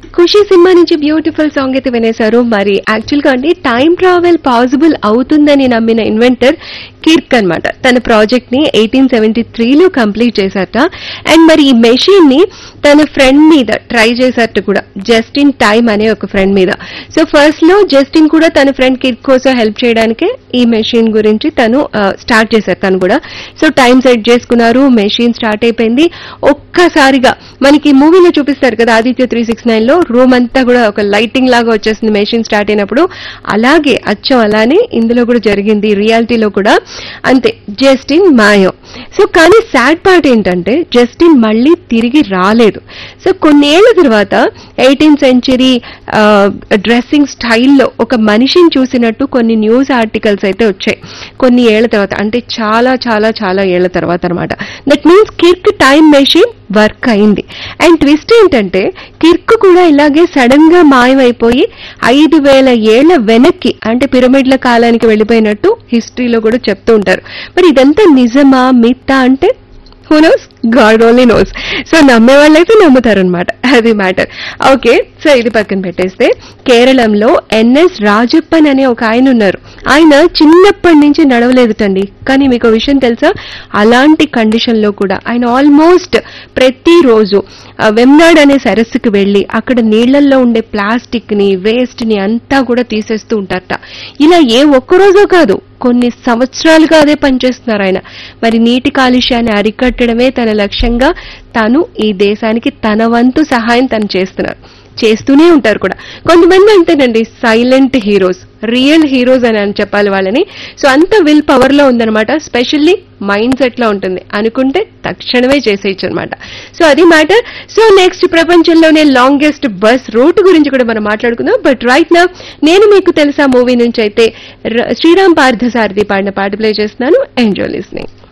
ఖుషి cinema నుంచి beautiful song అయితే వినేశారు. మరి యాక్చువల్ గా అండి టైం ట్రావెల్ పాసిబుల్ అవుతుందని నమ్మిన ఇన్వెంటర్ కిర్క్ అన్నమాట. తన ప్రాజెక్ట్ ని 1873లో కంప్లీట్ చేశారట. అండ్ మరి ఈ మెషిన్ ని తన ఫ్రెండ్ మీద ట్రై చేశారట కూడా, జస్టిన్ టైమ్ అనే ఒక ఫ్రెండ్ మీద. సో ఫస్ట్ లో జస్టిన్ కూడా తన ఫ్రెండ్ కిర్క్ కోసం హెల్ప్ చేయడానికి ఈ మెషిన్ గురించి తను స్టార్ట్ చేశారు తను కూడా. సో టైం సెట్ చేసుకున్నారు, మెషిన్ స్టార్ట్ అయిపోయింది. ఒక్కసారిగా మనకి మూవీలో చూపిస్తారు కదా ఆదిత్య 369 లో రూమ్ అంతా కూడా ఒక లైటింగ్ లాగా వచ్చేసింది మెషిన్ స్టార్ట్ అయినప్పుడు. అలాగే అచ్చం అలానే ఇందులో కూడా జరిగింది రియాలిటీలో కూడా అంతే. జస్టిన్ మాయో. సో కానీ సాడ్ పార్ట్ ఏంటంటే జస్టిన్ మళ్ళీ తిరిగి రాలేదు. సో కొన్నేళ్ల తర్వాత 18th సెంచరీ డ్రెస్సింగ్ స్టైల్లో ఒక మనిషిని చూసినట్టు కొన్ని న్యూస్ ఆర్టికల్స్ అయితే వచ్చాయి కొన్ని ఏళ్ల తర్వాత, అంటే చాలా చాలా చాలా ఏళ్ల తర్వాత అనమాట. That means Kirk time machine work అయింది. అండ్ ట్విస్ట్ ఏంటంటే కిర్క్ కూడా ఇలాగే సడన్ గా మాయమైపోయి 5000 ఏళ్ల వెనక్కి అంటే పిరమిడ్ల కాలానికి వెళ్ళిపోయినట్టు హిస్టరీలో కూడా చెప్తూ ఉంటారు. మరి ఇదంతా నిజమా మిత్తా అంటే who knows, God only knows. So నమ్మే వాళ్ళైతే నమ్ముతారనమాట, అది మ్యాటర్. ఓకే, సో ఇది పక్కన పెట్టేస్తే కేరళంలో ఎన్ఎస్ రాజప్పన్ అనే ఒక ఆయన ఉన్నారు. ఆయన చిన్నప్పటి నుంచి నడవలేదుటండి. కానీ మీకు విషయం తెలుసా, అలాంటి కండిషన్ లో కూడా ఆయన ఆల్మోస్ట్ ప్రతిరోజు వెమ్నాడ్ అనే సరస్సుకి వెళ్లి అక్కడ నీళ్లలో ఉండే ప్లాస్టిక్ ని వేస్ట్ ని అంతా కూడా తీసేస్తూ ఉంటారట. ఇలా ఏ ఒక్కరోజో కాదు, కొన్ని సంవత్సరాలుగా అదే పనిచేస్తున్నారు ఆయన. మరి నీటి కాలుష్యాన్ని అరికట్టడమే తన లక్ష్యంగా తను ఈ దేశానికి తన వంతు సహాయం తను చేస్తూనే ఉంటారు కూడా. కొంతమంది అంతేనండి, సైలెంట్ హీరోస్, రియల్ హీరోస్ అని చెప్పాలి వాళ్ళని. సో అంత విల్ పవర్ లో ఉందనమాట, స్పెషల్లీ మైండ్ సెట్ లో ఉంటుంది. అనుకుంటే తక్షణమే చేసేయచ్చు అనమాట. సో అది మ్యాటర్. సో నెక్స్ట్ ప్రపంచంలోనే లాంగెస్ట్ బస్ రూట్ గురించి కూడా మనం మాట్లాడుకుందాం. బట్ రైట్ నౌ నేను మీకు తెలుసా మూవీ నుంచి అయితే శ్రీరామ్ పార్థసారథి పాడిన పాట ప్లే చేస్తున్నాను. Enjoy listening.